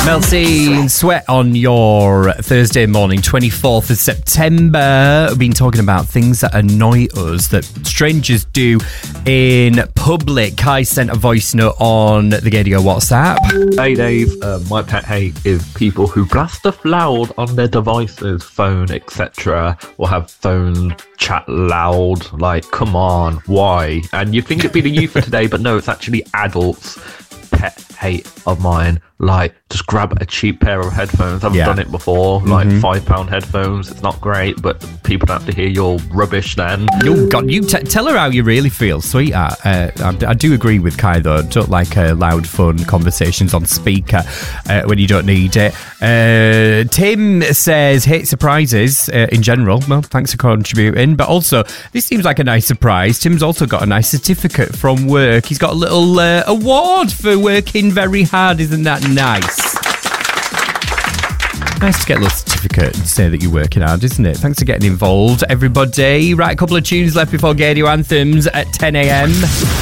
Melting Sweat on your Thursday morning, 24th of September. We've been talking about things that annoy us that strangers do in public. Kai sent a voice note on the Gaydio WhatsApp. Hey Dave, my pet hate is people who blast stuff loud on their devices, phone, etc. or have phone chat loud. Like, come on, why? And you think it'd be the youth for today, but no, it's actually adults. Pet hate of mine. Like, just grab a cheap pair of headphones. I've done it before. Like, £5 headphones. It's not great, but people don't have to hear your rubbish then. Oh, God, tell her how you really feel, sweetheart. I do agree with Kai, though. Don't like loud, fun conversations on speaker when you don't need it. Tim says, hate surprises in general. Well, thanks for contributing. But also, this seems like a nice surprise. Tim's also got a nice certificate from work. He's got a little award for working very hard. Isn't that nice? Nice to get a little certificate and say that you're working hard, isn't it? Thanks for getting involved, everybody. Right, a couple of tunes left before Gaydio Anthems at 10 a.m.